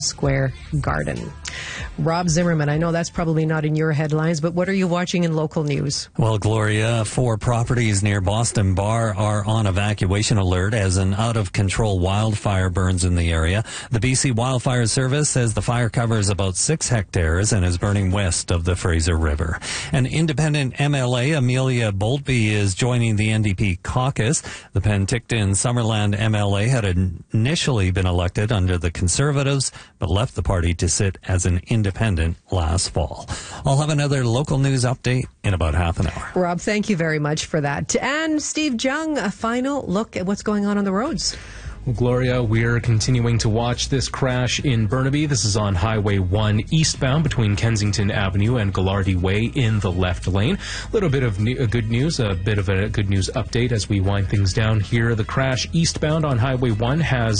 Square Garden. Rob Zimmerman, I know that's probably not in your headlines, but what are you watching in local news? Well, Gloria, 4 properties near Boston Bar are on evacuation alert as an out-of-control wildfire burns in the area. The BC Wildfire Service says the fire covers about 6 hectares and is burning west of the Fraser River. An independent MLA, Amelia Boltby, is joining the NDP caucus. The Penticton Summerland MLA had initially been elected under the Conservatives, but left the party to sit as an independent last fall. I'll have another local news update in about half an hour. Rob, thank you very much for that. And Steve Jung, a final look at what's going on the roads. Well, Gloria, we're continuing to watch this crash in Burnaby. This is on Highway 1 eastbound between Kensington Avenue and Gallardi Way in the left lane. A little bit of good news, a bit of a good news update as we wind things down here. The crash eastbound on Highway 1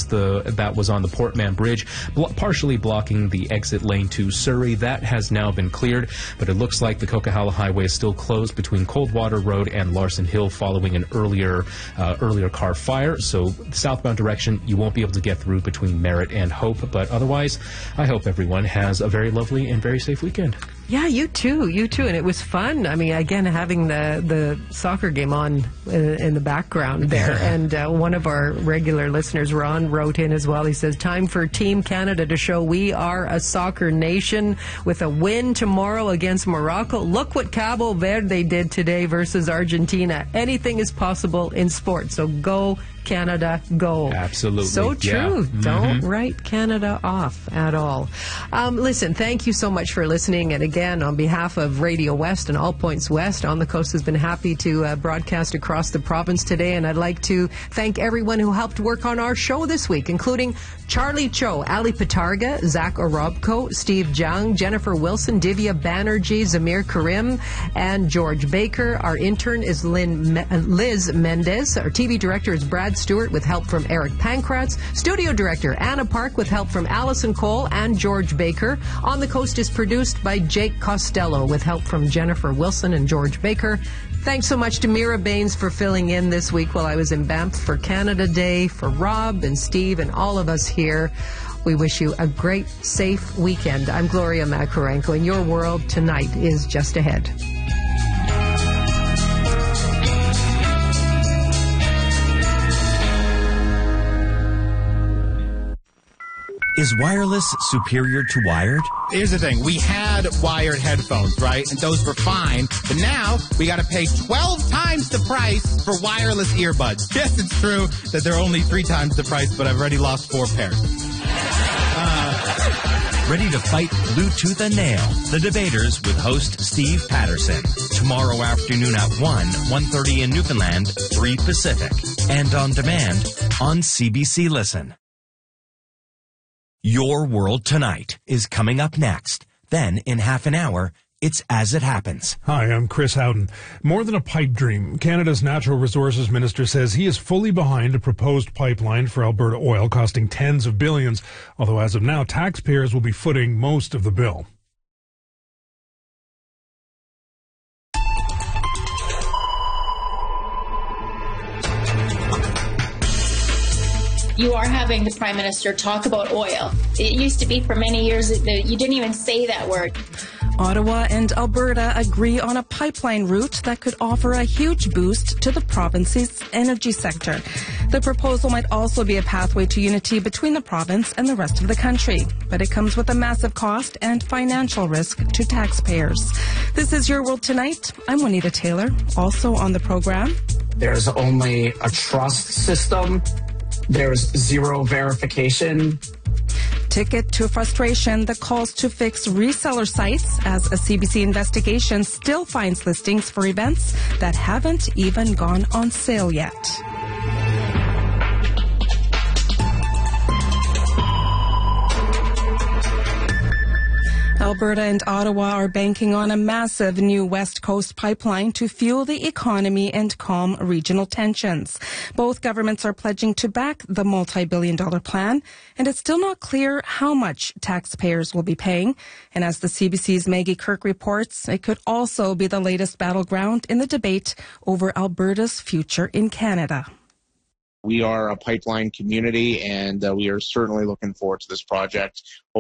that was on the Portman Bridge, partially blocking the exit lane to Surrey. That has now been cleared, but it looks like the Coquihalla Highway is still closed between Coldwater Road and Larson Hill following an earlier car fire. So southbound direction, you won't be able to get through between Merritt and Hope, but otherwise, I hope everyone has a very lovely and very safe weekend. Yeah, you too, and it was fun. I mean, again, having the soccer game on in the background there, and one of our regular listeners, Ron, wrote in as well. He says, time for Team Canada to show we are a soccer nation with a win tomorrow against Morocco. Look what Cabo Verde did today versus Argentina. Anything is possible in sport, so go Canada, go. Absolutely. So true. Yeah. Don't write Canada off at all. Listen, thank you so much for listening. And again, on behalf of Radio West and All Points West, On the Coast has been happy to broadcast across the province today. And I'd like to thank everyone who helped work on our show this week, including Charlie Cho, Ali Patarga, Zach Orobko, Steve Jung, Jennifer Wilson, Divya Banerjee, Zamir Karim, and George Baker. Our intern is Liz Mendez. Our TV director is Brad Stewart with help from Eric Pankratz. Studio director Anna Park with help from Allison Cole and George Baker. On the Coast is produced by Jake Costello with help from Jennifer Wilson and George Baker. Thanks so much to Mira Baines for filling in this week while I was in Banff for Canada Day. For Rob and Steve and all of us here, we wish you a great, safe weekend. I'm Gloria Makarenko, and your world tonight is just ahead. Is wireless superior to wired? Here's the thing. We had wired headphones, right? And those were fine. But now we got to pay 12 times the price for wireless earbuds. Yes, it's true that they're only 3 times the price, but I've already lost 4 pairs. Ready to fight Bluetooth and nail the debaters with host Steve Patterson. Tomorrow afternoon at 1:30 in Newfoundland, 3 Pacific. And on demand on CBC Listen. Your World Tonight is coming up next. Then, in half an hour, it's As It Happens. Hi, I'm Chris Howden. More than a pipe dream, Canada's Natural Resources Minister says he is fully behind a proposed pipeline for Alberta Oil costing tens of billions, although as of now, taxpayers will be footing most of the bill. You are having the Prime Minister talk about oil. It used to be for many years that you didn't even say that word. Ottawa and Alberta agree on a pipeline route that could offer a huge boost to the province's energy sector. The proposal might also be a pathway to unity between the province and the rest of the country, but it comes with a massive cost and financial risk to taxpayers. This is Your World Tonight. I'm Juanita Taylor. Also on the program, there's only a trust system. There's zero verification. Ticket to frustration that calls to fix reseller sites as a CBC investigation still finds listings for events that haven't even gone on sale yet. Alberta and Ottawa are banking on a massive new West Coast pipeline to fuel the economy and calm regional tensions. Both governments are pledging to back the multi-billion-dollar plan, and it's still not clear how much taxpayers will be paying. And as the CBC's Maggie Kirk reports, it could also be the latest battleground in the debate over Alberta's future in Canada. We are a pipeline community, and we are certainly looking forward to this project.